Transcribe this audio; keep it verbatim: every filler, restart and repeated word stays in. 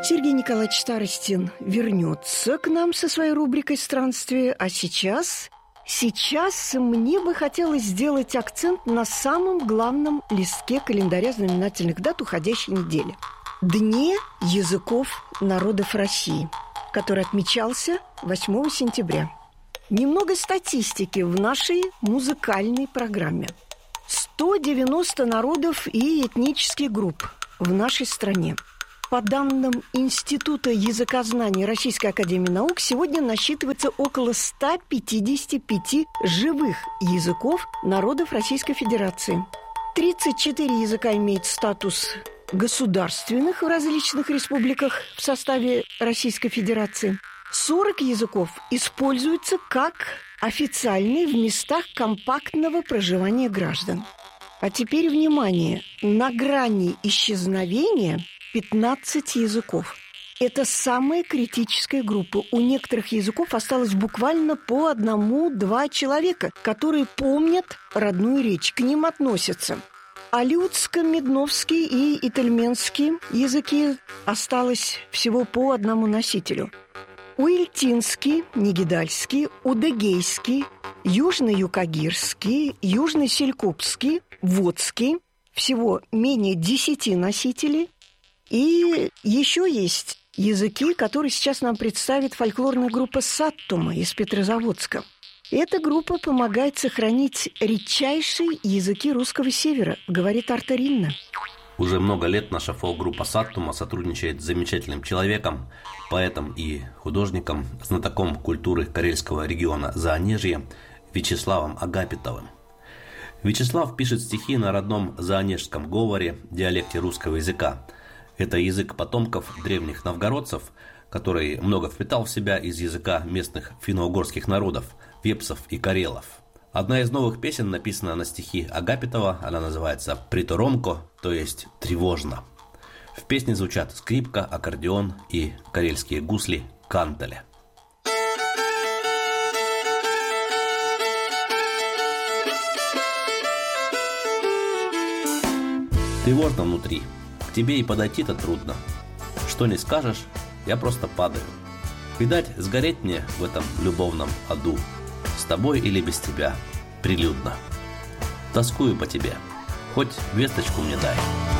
Сергей Николаевич Старостин вернется к нам со своей рубрикой «Странствие», а сейчас... Сейчас мне бы хотелось сделать акцент на самом главном листке календаря знаменательных дат уходящей недели – Дне языков народов России, который отмечался восьмого сентября. Немного статистики в нашей музыкальной программе. сто девяносто народов и этнических групп в нашей стране. По данным Института языкознания Российской академии наук, сегодня насчитывается около ста пятидесяти пяти живых языков народов Российской Федерации. тридцать четыре языка имеют статус государственных в различных республиках в составе Российской Федерации. сорок языков используются как официальные в местах компактного проживания граждан. А теперь внимание! На грани исчезновения пятнадцать языков. Это самая критическая группа. У некоторых языков осталось буквально по одному-два человека, которые помнят родную речь, к ним относятся. Алеутско-медновский и итальменский языки осталось всего по одному носителю. Уильтинский, негидальский, удыгейский, южно-юкагирский, южно-селькупский, водский. Всего менее десяти носителей. И еще есть языки, которые сейчас нам представит фольклорная группа «Саттума» из Петрозаводска. Эта группа помогает сохранить редчайшие языки русского севера, говорит Арта Ринна. Уже много лет наша фолк-группа «Саттума» сотрудничает с замечательным человеком, поэтом и художником, знатоком культуры карельского региона Заонежья Вячеславом Агапитовым. Вячеслав пишет стихи на родном заонежском говоре, диалекте русского языка. Это язык потомков древних новгородцев, который много впитал в себя из языка местных финно-угорских народов, вепсов и карелов. Одна из новых песен написана на стихи Агапитова, она называется «Прitoромко», то есть «тревожно». В песне звучат скрипка, аккордеон и карельские гусли кантеле. Тревожно внутри. К тебе и подойти-то трудно. Что не скажешь, я просто падаю. Видать, сгореть мне в этом любовном аду. С тобой или без тебя, прилюдно. Тоскую по тебе, хоть весточку мне дай.